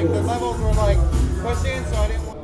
like the levels were like pushing, so I didn't want